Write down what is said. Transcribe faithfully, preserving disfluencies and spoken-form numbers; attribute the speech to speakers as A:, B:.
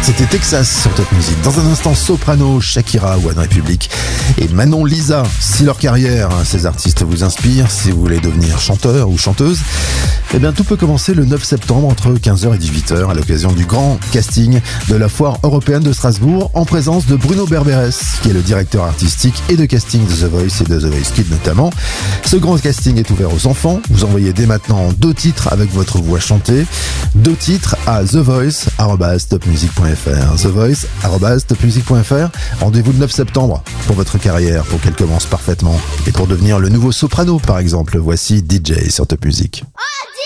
A: C'était Texas sur Top Music. Dans un instant, Soprano, Shakira, One Republic et Manon Lisa. Si leur carrière, ces artistes vous inspirent, si vous voulez devenir chanteur ou chanteuse, eh bien tout peut commencer le neuf septembre entre quinze heures et dix-huit heures à l'occasion du grand casting de la foire européenne de Strasbourg en présence de Bruno Berberes, qui est le directeur artistique et de casting de The Voice et de The Voice Kids notamment. Ce grand casting est ouvert aux enfants. Vous envoyez dès maintenant deux titres avec votre voix chantée, deux titres à the voice arobase top music point f r. The Voice arobase top music point f r. Rendez-vous le neuf septembre pour votre carrière, pour qu'elle commence parfaitement et pour devenir le nouveau Soprano par exemple. Voici D J sur Top Music.
B: Oh,